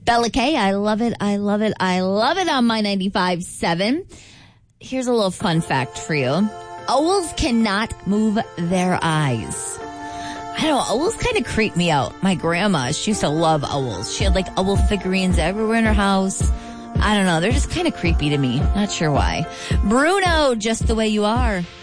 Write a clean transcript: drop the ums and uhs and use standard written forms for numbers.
Bella K, I love it. I love it. I love it on my 95.7. Here's a little fun fact for you. Owls cannot move their eyes. I don't know, owls kind of creep me out. My grandma, she used to love owls. She had like owl figurines everywhere in her house. I don't know, they're just kind of creepy to me. Not sure why. Bruno, Just the Way You Are.